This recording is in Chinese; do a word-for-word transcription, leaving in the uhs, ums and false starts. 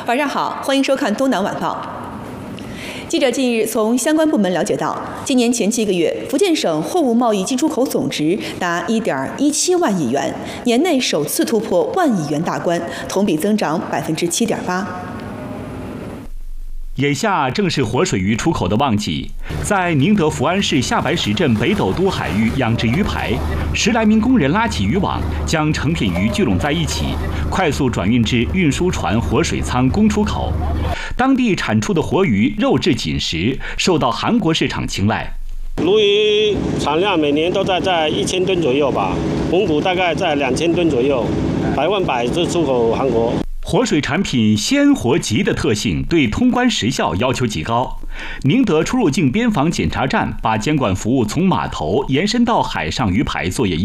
晚上好，欢迎收看《东南晚报》。记者近日从相关部门了解到，今年前七个月，福建省货物贸易进出口总值达一点一七万亿元，年内首次突破万亿元大关，同比增长百分之七点八。 眼下正是活水鱼出口的旺季，在宁德福安市下白石镇北斗都海域养殖鱼排，十来名工人拉起渔网，将成品鱼聚拢在一起，快速转运至运输船活水仓供出口。当地产出的活鱼肉质紧实，受到韩国市场青睐。 鲈鱼产量每年都在在一千吨左右吧，蒙古大概在两千吨左右，百分百是出口韩国。 活水产品鲜活急的特性对通关时效要求极高。宁德出入境边防检查站把监管服务从码头延伸到海上鱼排作业一